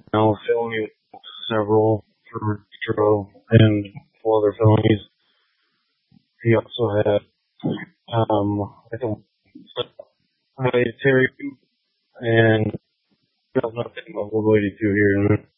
now felony several for drove and 4 other felonies. He also had like a military and nothing level 82 here.